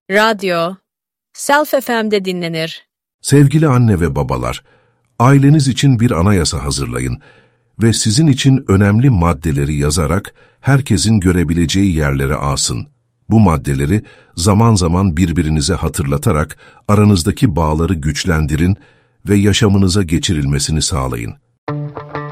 Radyo, Self FM'de dinlenir. Sevgili anne ve babalar, aileniz için bir anayasa hazırlayın ve sizin için önemli maddeleri yazarak herkesin görebileceği yerlere asın. Bu maddeleri zaman zaman birbirinize hatırlatarak aranızdaki bağları güçlendirin ve yaşamınıza geçirilmesini sağlayın.